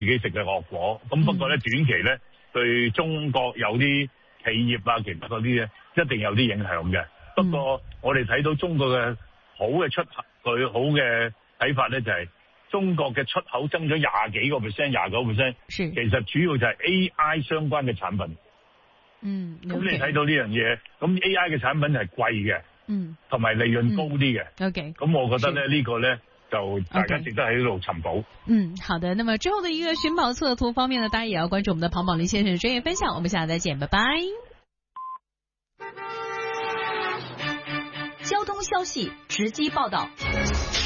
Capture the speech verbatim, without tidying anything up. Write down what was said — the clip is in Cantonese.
自己食嘅惡果。咁不過咧，短期咧對中國有啲企業啊，其他嗰啲咧一定有啲影響嘅。不過我哋睇到中國嘅好嘅出口，佢好嘅睇法咧就係中國嘅出口增咗廿幾個 percent， 廿九 percent， 其實主要就係 A I 相關嘅產品。 嗯， 咁你睇到呢樣嘢，咁 A I 嘅產品係貴嘅，嗯，同埋利潤高啲嘅。 OK， 咁我覺得咧呢個咧就大家值得喺度尋寶。 嗯，好的。那麼之後的一個尋寶策圖方面呢，當然也要關注我們的龐寶林先生的專業分享。我們下次再見，拜拜。 交通消息直擊報道。